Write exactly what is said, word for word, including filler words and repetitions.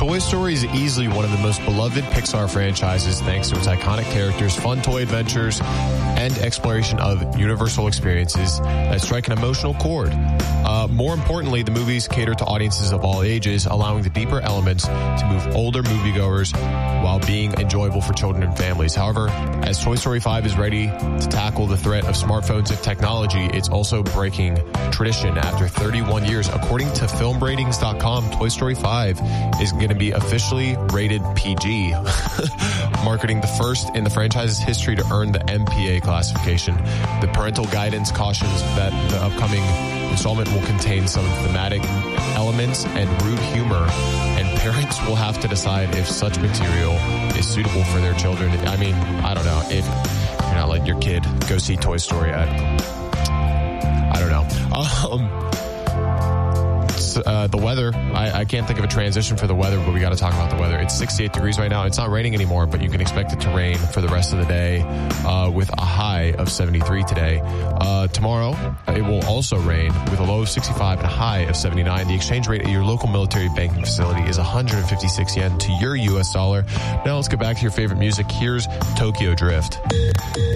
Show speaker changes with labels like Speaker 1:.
Speaker 1: Toy Story is easily one of the most beloved Pixar franchises thanks to its iconic characters, fun toy adventures, and exploration of universal experiences that strike an emotional chord. Uh, more importantly, the movies cater to audiences of all ages, allowing the deeper elements to move older moviegoers while being enjoyable for children and families. However, as Toy Story five is ready to tackle the threat of smartphones and technology, it's also breaking tradition after thirty-one years. According to film ratings dot com, Toy Story five is going to be officially rated P G, marking the first in the franchise's history to earn the M P A classification. The parental guidance cautions that the upcoming installment will contain some thematic elements and rude humor, and parents will have to decide if such material is suitable for their children. I mean, I don't know. If you're not letting your kid go see Toy Story, I, I don't know. Um, Uh, the weather, I, I can't think of a transition for the weather, but we got to talk about the weather. It's sixty-eight degrees right now. It's not raining anymore, but you can expect it to rain for the rest of the day uh, with a high of seventy-three today. Uh, tomorrow, it will also rain with a low of sixty-five and a high of seventy-nine. The exchange rate at your local military banking facility is one hundred fifty-six yen to your U S dollar. Now let's get back to your favorite music. Here's Tokyo Drift.